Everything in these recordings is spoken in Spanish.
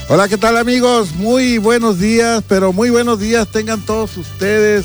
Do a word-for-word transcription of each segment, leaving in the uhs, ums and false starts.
Hola, ¿qué tal, amigos? Muy buenos días, pero muy buenos días tengan todos ustedes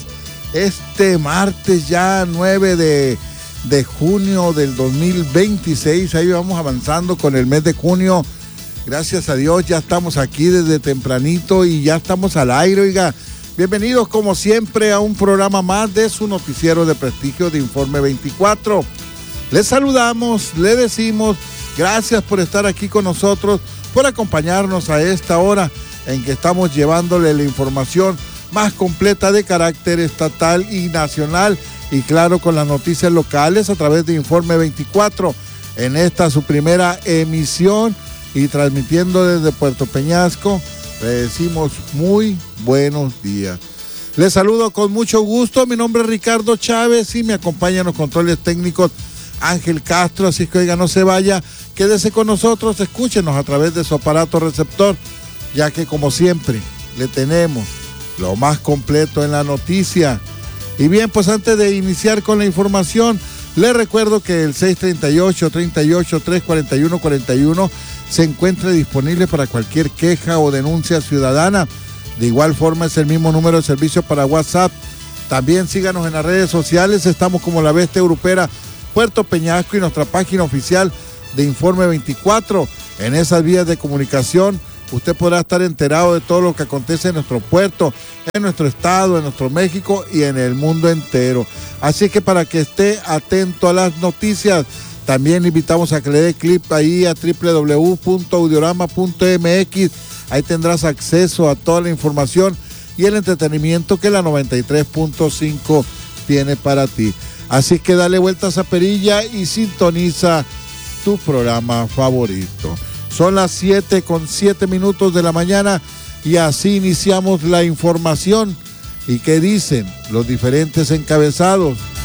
este martes ya nueve de, de junio del dos mil veintiséis. Ahí vamos avanzando con el mes de junio. Gracias a Dios, ya estamos aquí desde tempranito y ya estamos al aire, oiga. Bienvenidos como siempre a un programa más de su noticiero de prestigio de Informe veinticuatro. Les saludamos, le decimos gracias por estar aquí con nosotros, por acompañarnos a esta hora en que estamos llevándole la información más completa de carácter estatal y nacional, y claro, con las noticias locales a través de Informe veinticuatro, en esta su primera emisión y transmitiendo desde Puerto Peñasco. Le decimos muy buenos días. Les saludo con mucho gusto, mi nombre es Ricardo Chávez y me acompañan los controles técnicos Ángel Castro, así que oiga, no se vaya, quédese con nosotros, escúchenos a través de su aparato receptor, ya que como siempre le tenemos lo más completo en la noticia. Y bien, pues antes de iniciar con la información, les recuerdo que el seis treinta y ocho, treinta y ocho, tres cuarenta y uno, cuarenta y uno se encuentra disponible para cualquier queja o denuncia ciudadana. De igual forma es el mismo número de servicio para WhatsApp. También síganos en las redes sociales, estamos como La Bestia Grupera Puerto Peñasco y nuestra página oficial de Informe veinticuatro. En esas vías de comunicación usted podrá estar enterado de todo lo que acontece en nuestro puerto, en nuestro estado, en nuestro México y en el mundo entero. Así que para que esté atento a las noticias, también le invitamos a que le dé clic ahí a doble u doble u doble u punto audiorama punto eme equis. Ahí tendrás acceso a toda la información y el entretenimiento que la noventa y tres punto cinco tiene para ti. Así que dale vuelta a esa perilla y sintoniza tu programa favorito. Son las siete con siete minutos de la mañana y así iniciamos la información. ¿Y qué dicen los diferentes encabezados?